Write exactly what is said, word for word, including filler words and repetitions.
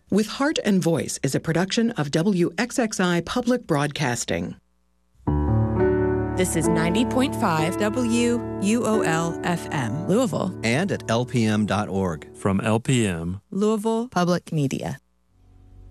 With Heart and Voice is a production of W X X I Public Broadcasting. This is ninety point five W U O L F M, Louisville. And at L P M dot org. From L P M, Louisville Public Media.